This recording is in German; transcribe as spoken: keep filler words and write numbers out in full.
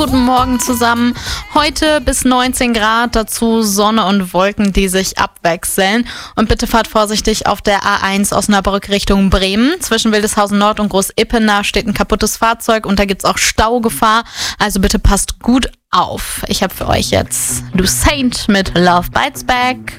Guten Morgen zusammen. Heute bis neunzehn Grad, dazu Sonne und Wolken, die sich abwechseln. Und bitte fahrt vorsichtig auf der A eins Osnabrück Richtung Bremen. Zwischen Wildeshausen Nord und Groß-Ippener steht ein kaputtes Fahrzeug und da gibt's auch Staugefahr. Also bitte passt gut auf. Ich habe für euch jetzt Du Saint mit Love Bites Back.